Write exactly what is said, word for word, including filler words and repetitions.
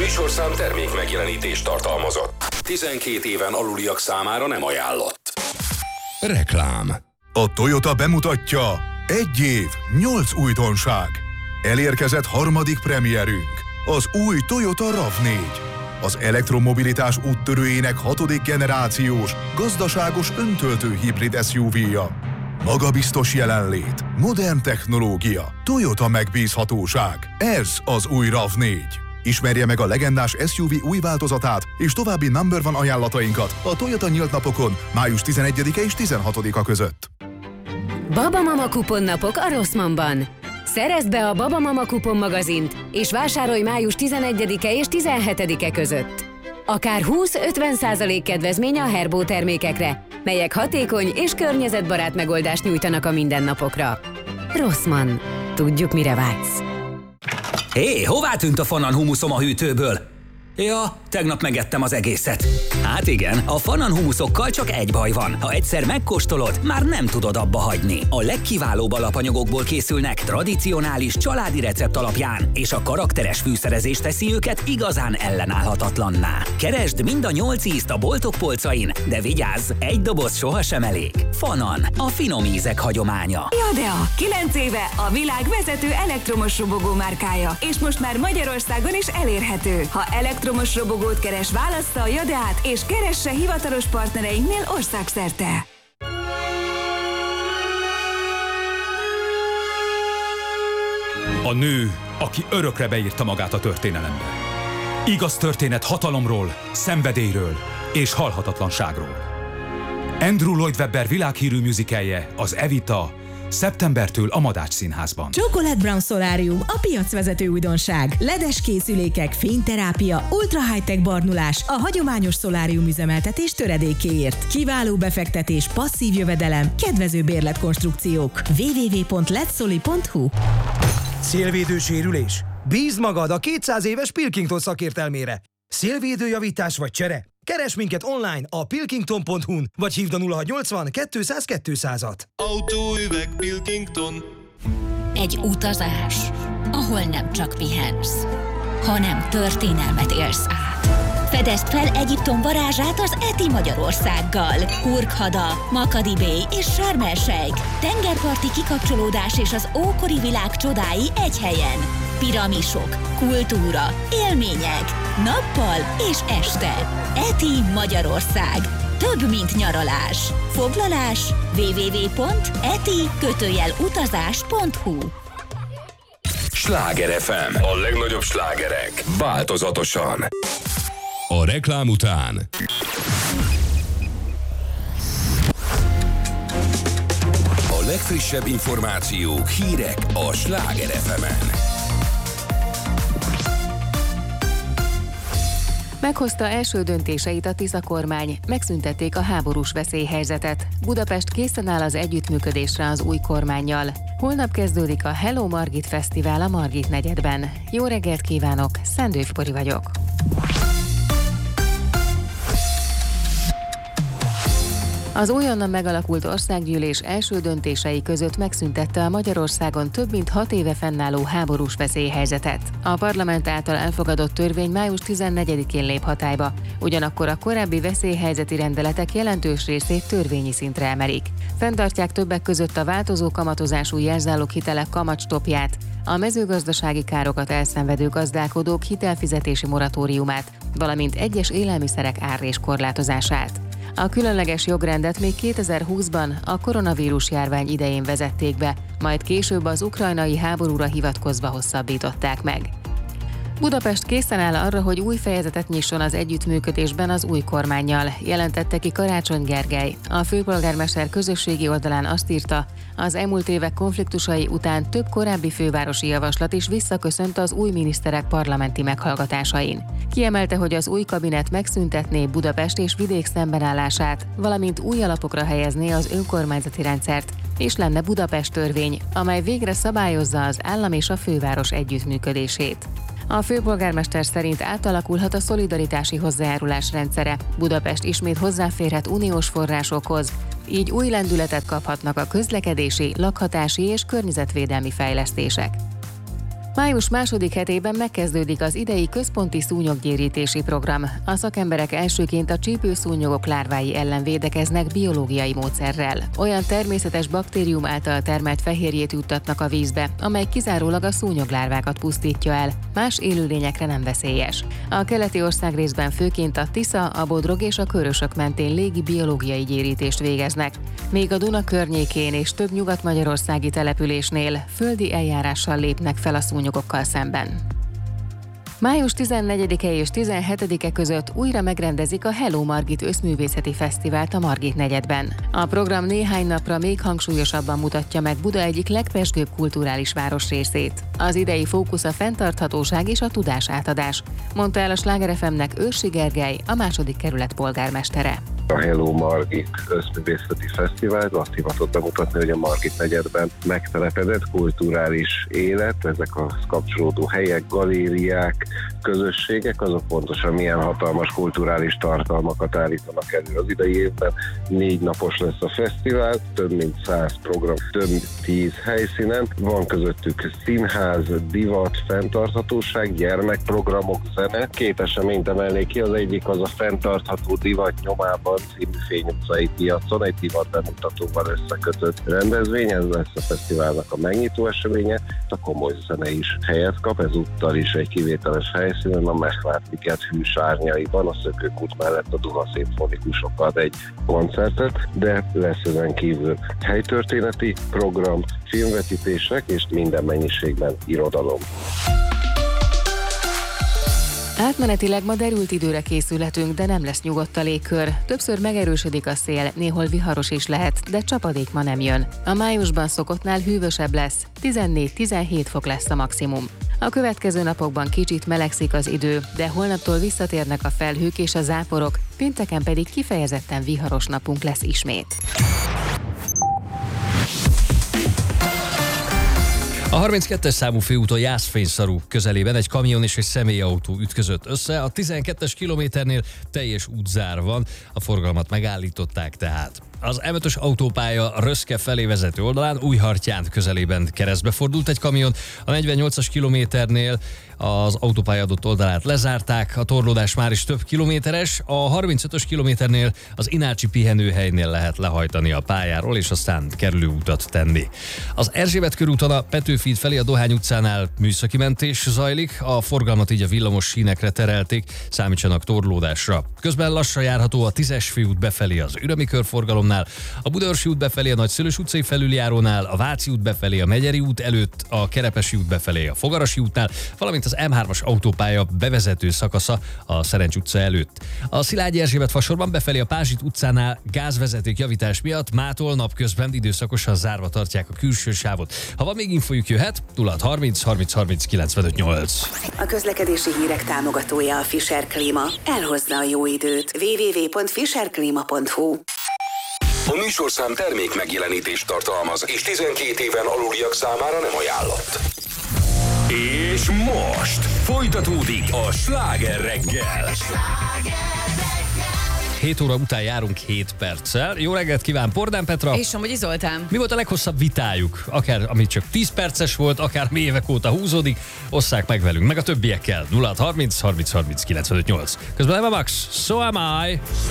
műsorszám termék megjelenítést tartalmazott. tizenkét éven aluliak számára nem ajánlott. Reklám. A Toyota bemutatja: egy év, nyolc újdonság. Elérkezett harmadik premierünk, az új Toyota rav négy. Az elektromobilitás úttörőjének hatodik generációs, gazdaságos öntöltő hibrid es u vé-ja. Magabiztos jelenlét, modern technológia, Toyota megbízhatóság. Ez az új rav négy. Ismerje meg a legendás es u vé új változatát és további number one ajánlatainkat a Toyota nyílt napokon május tizenegyedike és tizenhatodika között. Babamama kuponnapok a Rossmannban. Szerezd be a Babamama kupon magazint, és vásárolj május tizenegyedike és tizenhetedike között. Akár húsz-ötven százalék kedvezmény a Herbo termékekre, melyek hatékony és környezetbarát megoldást nyújtanak a mindennapokra. Rossmann. Tudjuk, mire vágysz. Hé, hová tűnt a Fanan humuszom a hűtőből? Ja, tegnap megettem az egészet. Hát igen, a Fanan humuszokkal csak egy baj van. Ha egyszer megkóstolod, már nem tudod abba hagyni. A legkiválóbb alapanyagokból készülnek, tradicionális családi recept alapján, és a karakteres fűszerezés teszi őket igazán ellenállhatatlanná. Keresd mind a nyolc ízt a boltok polcain, de vigyázz, egy doboz sohasem elég. Fanan, a finom ízek hagyománya. Jadea, kilenc éve a világ vezető elektromos robogó márkája, és most már Magyarországon is elérhető. Ha elektromos robogót keres, válassza a Jadeát, és keresse hivatalos partnereinknél országszerte. A nő, aki örökre beírta magát a történelembe. Igaz történet hatalomról, szenvedélyről és halhatatlanságról. Andrew Lloyd Webber világhírű musicalje, az Evita, szeptembertől a Madács Színházban. Chocolate Brown Solarium, a piacvezető újdonság. ledes készülékek, fényterápia, ultra high-tech barnulás, a hagyományos szolárium üzemeltetés töredékéért. Kiváló befektetés, passzív jövedelem, kedvező bérletkonstrukciók. double-u double-u double-u pont letsoli pont hu. Szélvédő sérülés? Bízd magad a kétszáz éves Pilkington szakértelmére. Szélvédőjavítás vagy csere? Keresd minket online a pilkington pont hu-n, vagy hívd a nulla hatszáznyolcvan kétszáz kétszázat. Autóüveg Pilkington. Egy utazás, ahol nem csak pihensz, hanem történelmet élsz át. Fedezd fel Egyiptom varázsát az Eti Magyarországgal. Hurghada, Makadi Bay és Sharm el-Sheikh. Tengerparti kikapcsolódás és az ókori világ csodái egy helyen. Piramisok, kultúra, élmények, nappal és este. Eti Magyarország. Több, mint nyaralás. Foglalás double-u double-u double-u pont eti utazás pont hu. Sláger ef em. A legnagyobb slágerek. Változatosan. A reklám után a legfrissebb információk, hírek a Sláger ef emen. Meghozta első döntéseit a Tisza kormány, megszüntették a háborús veszélyhelyzetet. Budapest készen áll az együttműködésre az új kormánnyal. Holnap kezdődik a Hello Margit Fesztivál a Margit negyedben. Jó reggelt kívánok, Szendőf Pori vagyok. Az újonnan megalakult országgyűlés első döntései között megszüntette a Magyarországon több mint hat éve fennálló háborús veszélyhelyzetet. A parlament által elfogadott törvény május tizennegyedikén lép hatályba, ugyanakkor a korábbi veszélyhelyzeti rendeletek jelentős részét törvényi szintre emelik. Fenntartják többek között a változó kamatozású jelzáloghitelek kamatstopját, a mezőgazdasági károkat elszenvedő gazdálkodók hitelfizetési moratóriumát, valamint egyes élelmiszerek árrés korlátozását. A különleges jogrendet még kétezer-húszban a koronavírus járvány idején vezették be, majd később az ukrajnai háborúra hivatkozva hosszabbították meg. Budapest készen áll arra, hogy új fejezetet nyisson az együttműködésben az új kormánnyal, jelentette ki Karácsony Gergely. A főpolgármester közösségi oldalán azt írta, az elmúlt évek konfliktusai után több korábbi fővárosi javaslat is visszaköszönt az új miniszterek parlamenti meghallgatásain. Kiemelte, hogy az új kabinet megszüntetné Budapest és vidék szembenállását, valamint új alapokra helyezné az önkormányzati rendszert, és lenne Budapest törvény, amely végre szabályozza az állam és a főváros együttműködését. A főpolgármester szerint átalakulhat a szolidaritási hozzájárulás rendszere. Budapest ismét hozzáférhet uniós forrásokhoz, így új lendületet kaphatnak a közlekedési, lakhatási és környezetvédelmi fejlesztések. Május második hetében megkezdődik az idei központi szúnyoggyérítési program. A szakemberek elsőként a csípőszúnyogok lárvái ellen védekeznek biológiai módszerrel. Olyan természetes baktérium által termelt fehérjét juttatnak a vízbe, amely kizárólag a szúnyoglárvákat pusztítja el, más élőlényekre nem veszélyes. A keleti országrészben főként a Tisza, a Bodrog és a Körösök mentén légi biológiai gyérítést végeznek, míg a Duna környékén és több nyugat-magyarországi településnél földi eljárással lépnek fel a szúnyogokkal szemben. Május tizennegyedike és tizenhetedike között újra megrendezik a Hello Margit összművészeti fesztivált a Margit negyedben. A program néhány napra még hangsúlyosabban mutatja meg Buda egyik legpezsgőbb kulturális városrészét. Az idei fókusz a fenntarthatóság és a tudásátadás, mondta el a Sláger ef em-nek Őrsi Gergely, a második kerület polgármestere. A Hello Margit összművészeti fesztivált azt hivatott bemutatni, hogy a Margit negyedben megtelepedett kulturális élet, ezek a kapcsolódó helyek, galériák, közösségek, azok pontosan milyen hatalmas kulturális tartalmakat állítanak elő. Az idei évben négy napos lesz a fesztivál, több mint száz program, több mint tíz helyszínen. Van közöttük színház, divat, fenntarthatóság, gyermekprogramok, zene. Két eseményt emelnék ki, az egyik az a fenntartható divat nyomában című Fény utcai piacon, egy divat bemutatóval összekötött rendezvény, ez lesz a fesztiválnak a megnyitó eseménye, a komoly zene is helyet kap, ezúttal is egy kivételes helyszínen, a Mechvárd-liget hűs árnyaiban, a Szökőkút mellett a Duna szimfonikusok ad egy koncertet, de lesz ezen kívül helytörténeti program, filmvetítések és minden mennyiségben irodalom. Átmenetileg ma derült időre készülhetünk, de nem lesz nyugodt a légkör. Többször megerősödik a szél, néhol viharos is lehet, de csapadék ma nem jön. A májusban szokottnál hűvösebb lesz, tizennégy-tizenhét fok lesz a maximum. A következő napokban kicsit melegszik az idő, de holnaptól visszatérnek a felhők és a záporok, pénteken pedig kifejezetten viharos napunk lesz ismét. A harminckettes számú főúton Jászfényszarú közelében egy kamion és egy személyautó ütközött össze. A tizenkettes kilométernél teljes útzár van, a forgalmat megállították tehát. Az em ötös autópálya Röszke felé vezető oldalán Újhartyán közelében keresztbe fordult egy kamion. A negyvennyolcas kilométernél az autópálya adott oldalát lezárták, a torlódás már is több kilométeres. A harmincötös kilométernél az Inácsi pihenőhelynél lehet lehajtani a pályáról, és aztán kerülőutat tenni. Az Erzsébet körúton a Petőfi híd felé a Dohány utcánál műszaki mentés zajlik, a forgalmat így a villamos sínekre terelték, számítsanak torlódásra. Közben lassan járható a tízes főút befelé az Ürömi körforgalomnál, a Budaörsi út befelé a Nagyszülős utcai felüljárónál, a Váci út befelé a Megyeri út előtt, a Kerepesi út befelé a Fogarasi útnál, valamint az em hármas autópálya bevezető szakasza a Szerencs utca előtt. A Szilágyi Erzsébet fasorban befelé a Pázsit utcánál gázvezeték javítás miatt mától napközben időszakosan zárva tartják a külső sávot. Ha van még infójuk, jöhet nulla harminc harminc harminc kilencvenöt nyolc. A közlekedési hírek támogatója a Fischer Klima. Elhozza a jó időt. double-u double-u double-u pont fischer klima pont hu. A műsorszám termék megjelenítést tartalmaz, és tizenkét éven aluliak számára nem ajánlott. És most folytatódik a Sláger reggel. hét óra után járunk hét perccel. Jó reggelt kíván Pordán Petra. És Somogyi Zoltán. Mi volt a leghosszabb vitájuk? Akár ami csak tíz perces volt, akár mi évek óta húzódik. Osszák meg velünk, meg a többiekkel. nulla harminc harminc harminc kilencvenöt nyolc. Közben nem a Max, So Am I.